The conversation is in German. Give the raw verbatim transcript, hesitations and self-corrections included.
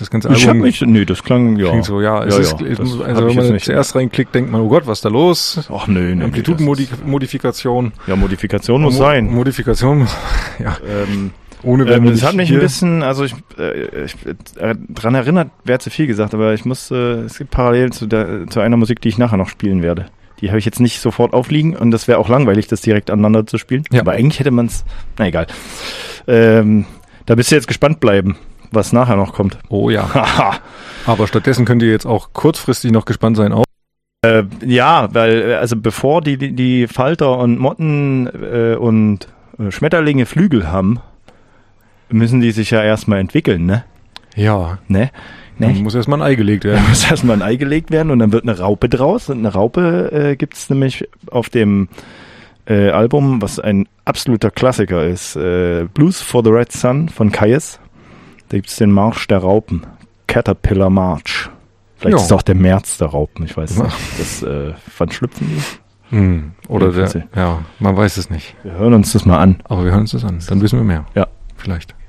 das ganze Ich hab Album mich, nee, das klang, ja. klingt so, ja. Es Ja, ist, ja, es das muss- hab also ich wenn man jetzt nicht. zuerst reinklickt, denkt man, oh Gott, was ist da los? Ach, nö, nö. Amplitudenmodifikation. Ja, Modifikation muss sein. Modifikation, ja. Ähm, Ohne ähm, werden wir das nicht hat mich hier- ein bisschen, also ich, äh, ich äh, dran erinnert, wäre zu viel gesagt, aber ich muss, äh, es gibt Parallelen zu, der, zu einer Musik, die ich nachher noch spielen werde. Die habe ich jetzt nicht sofort aufliegen und das wäre auch langweilig, das direkt aneinander zu spielen. Ja. Aber eigentlich hätte man es, na egal. Ähm, da bist du jetzt gespannt bleiben, was nachher noch kommt. Oh ja. Haha. Aber stattdessen könnt ihr jetzt auch kurzfristig noch gespannt sein auf. Äh, ja, weil, äh, also bevor die, die, die Falter und Motten äh, und äh, Schmetterlinge Flügel haben, müssen die sich ja erstmal entwickeln, ne? Ja. Ne? Dann Ne? muss erstmal ein Ei gelegt Da werden. muss erstmal ein Ei gelegt werden und dann wird eine Raupe draus. Und eine Raupe äh, gibt's nämlich auf dem äh, Album, was ein absoluter Klassiker ist, äh, Blues for the Red Sun von Kyuss. Da gibt's den Marsch der Raupen, Caterpillar March. Vielleicht Ja. ist es auch der März der Raupen, ich weiß Ja. nicht. Das, äh, wann schlüpfen die? Hm. Oder Ja, der, ja, man weiß es nicht. Wir hören uns das mal an. Aber wir hören uns das an. Dann wissen wir mehr. Ja. Vielleicht.